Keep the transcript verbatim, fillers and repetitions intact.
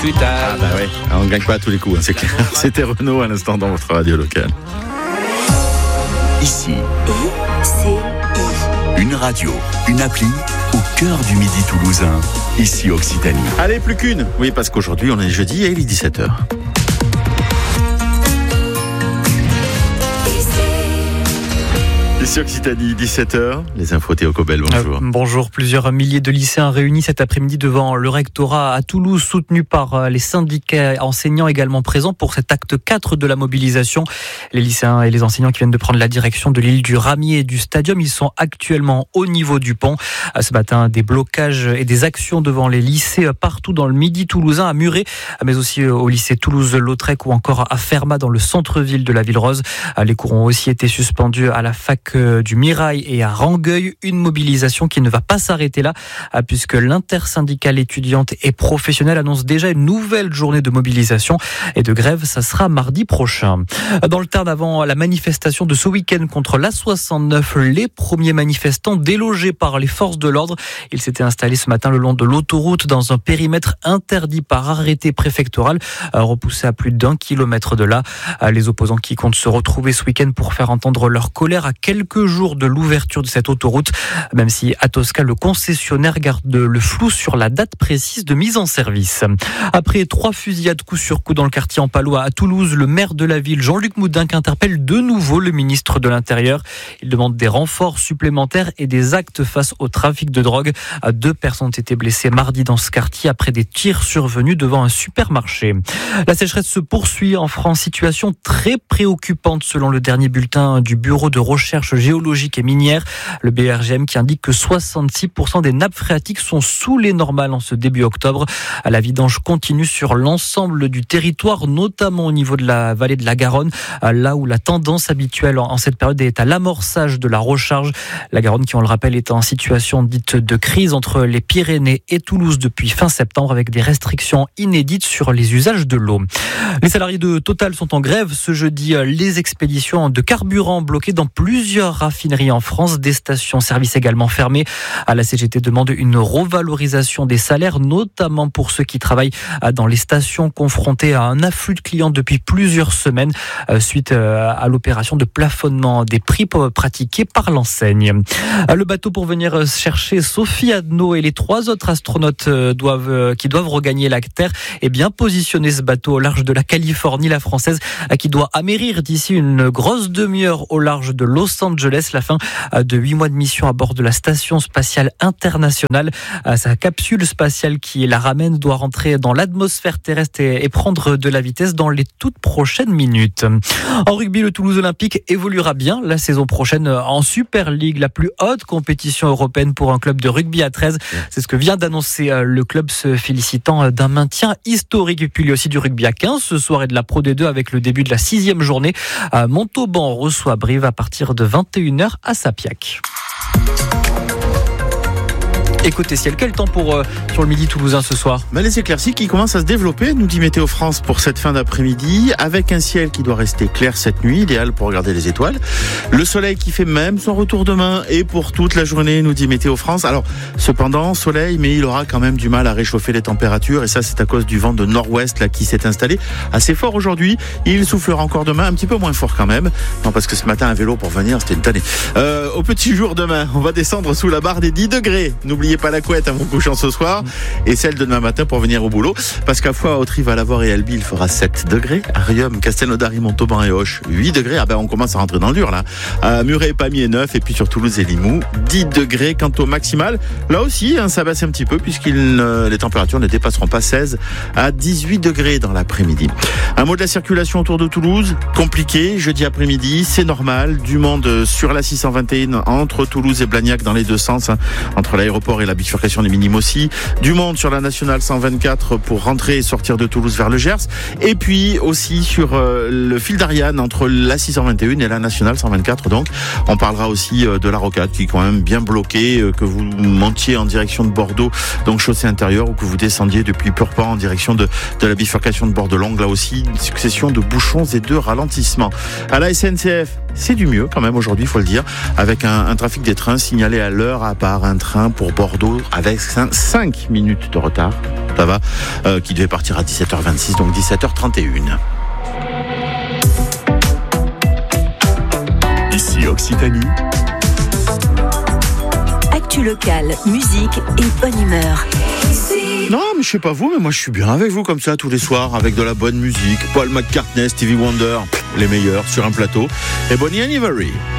futal. Ah bah ouais, on ne gagne pas à tous les coups, hein, c'est clair. C'était Renaud à l'instant dans votre radio locale. Ici, I C I. une radio, une appli au cœur du midi toulousain. Ici Occitanie. Allez, plus qu'une. Oui, parce qu'aujourd'hui, on est jeudi et il est dix-sept heures. Ici Occitanie, dix-sept heures. Les infos Théo Cobel, bonjour. Euh, bonjour. Plusieurs milliers de lycéens réunis cet après-midi devant le rectorat à Toulouse, soutenus par les syndicats enseignants également présents pour cet acte quatre de la mobilisation. Les lycéens et les enseignants qui viennent de prendre la direction de l'île du Ramier et du Stadium, ils sont actuellement au niveau du pont. Ce matin, des blocages et des actions devant les lycées partout dans le midi toulousain, à Muret, mais aussi au lycée Toulouse-Lautrec ou encore à Fermat dans le centre-ville de la Ville Rose. Les cours ont aussi été suspendus à la fac du Mirail et à Rangueil, une mobilisation qui ne va pas s'arrêter là puisque l'intersyndicale étudiante et professionnelle annonce déjà une nouvelle journée de mobilisation et de grève. Ça sera mardi prochain. Dans le Tarn, avant la manifestation de ce week-end contre l'A soixante-neuf, les premiers manifestants délogés par les forces de l'ordre. Ils s'étaient installés ce matin le long de l'autoroute dans un périmètre interdit par arrêté préfectoral, repoussé à plus d'un kilomètre de là. Les opposants qui comptent se retrouver ce week-end pour faire entendre leur colère à quelques jours de l'ouverture de cette autoroute, même si à Tosca, le concessionnaire garde le flou sur la date précise de mise en service. Après trois fusillades coup sur coup dans le quartier en Palois à Toulouse, le maire de la ville, Jean-Luc Moudinque, interpelle de nouveau le ministre de l'Intérieur. Il demande des renforts supplémentaires et des actes face au trafic de drogue. Deux personnes ont été blessées mardi dans ce quartier après des tirs survenus devant un supermarché. La sécheresse se poursuit en France, situation très préoccupante selon le dernier bulletin du Bureau de recherche géologique et minière, le B R G M, qui indique que soixante-six pour cent des nappes phréatiques sont sous les normales en ce début octobre. La vidange continue sur l'ensemble du territoire, notamment au niveau de la vallée de la Garonne, là où la tendance habituelle en cette période est à l'amorçage de la recharge. La Garonne, qui on le rappelle, est en situation dite de crise entre les Pyrénées et Toulouse depuis fin septembre, avec des restrictions inédites sur les usages de l'eau. Les salariés de Total sont en grève ce jeudi. Les expéditions de carburant bloquées dans plusieurs raffineries en France, des stations-service également fermées. La C G T demande une revalorisation des salaires, notamment pour ceux qui travaillent dans les stations confrontées à un afflux de clients depuis plusieurs semaines suite à l'opération de plafonnement des prix pratiqués par l'enseigne. Le bateau pour venir chercher Sophie Adno et les trois autres astronautes doivent, qui doivent regagner la Terre est bien positionné. Ce bateau au large de la Californie, la française, qui doit amérir d'ici une grosse demi-heure au large de Los Angeles. La fin de huit mois de mission à bord de la Station spatiale internationale. Sa capsule spatiale qui la ramène doit rentrer dans l'atmosphère terrestre et prendre de la vitesse dans les toutes prochaines minutes. En rugby, le Toulouse Olympique évoluera bien la saison prochaine en Super League, la plus haute compétition européenne pour un club de rugby à treize. C'est ce que vient d'annoncer le club, se félicitant d'un maintien historique. Et puis il y a aussi du rugby à quinze ce soir et de la Pro D deux avec le début de la sixième journée. Montauban reçoit Brive à partir de vingt et une heures à Sapiac. Et côté ciel, quel temps pour euh, sur le midi toulousain ce soir? Ben, les éclaircies qui commencent à se développer, nous dit Météo France pour cette fin d'après-midi, avec un ciel qui doit rester clair cette nuit, idéal pour regarder les étoiles. Le soleil qui fait même son retour demain et pour toute la journée, nous dit Météo France. Alors, cependant, soleil, mais il aura quand même du mal à réchauffer les températures, et ça c'est à cause du vent de nord-ouest là qui s'est installé assez fort aujourd'hui. Il soufflera encore demain, un petit peu moins fort quand même. Non, parce que ce matin, un vélo pour venir, c'était une tannée. Euh, au petit jour demain, on va descendre sous la barre des dix degrés. N'oubliez pas la couette avant couchant ce soir et celle de demain matin pour venir au boulot, parce qu'à Foix, Autry, Valavore et Albi il fera sept degrés, à Riom, Castelnaudary, Montauban et Auch huit degrés. Ah ben on commence à rentrer dans le dur là. À Muret, Pamiers neuf, et puis sur Toulouse et Limoux dix degrés. Quant au maximal, là aussi hein, ça baisse un petit peu puisque euh, les températures ne dépasseront pas seize à dix-huit degrés dans l'après-midi. Un mot de la circulation autour de Toulouse, compliqué jeudi après-midi, c'est normal, du monde sur la six cent vingt et un entre Toulouse et Blagnac dans les deux sens, hein, entre l'aéroport et la bifurcation des Minimes aussi. Du monde sur la nationale cent vingt-quatre pour rentrer et sortir de Toulouse vers le Gers. Et puis aussi sur euh, le fil d'Ariane entre la six cent vingt et un et la nationale cent vingt-quatre. Donc, on parlera aussi euh, de la rocade qui est quand même bien bloquée, euh, que vous montiez en direction de Bordeaux, donc chaussée intérieure, ou que vous descendiez depuis Purpan en direction de, de la bifurcation de Bordelongue. Là aussi, une succession de bouchons et de ralentissements. À la S N C F, c'est du mieux quand même aujourd'hui, il faut le dire, avec un, un trafic des trains signalé à l'heure, à part un train pour Bordeaux avec cinq minutes de retard, ça va, euh, qui devait partir à dix-sept heures vingt-six, donc dix-sept heures trente et une. Ici Occitanie. Actu locale, musique et bonne humeur. Non, mais je sais pas vous, mais moi je suis bien avec vous comme ça tous les soirs, avec de la bonne musique. Paul McCartney, Stevie Wonder, les meilleurs sur un plateau. Et Bonnie and Ivory.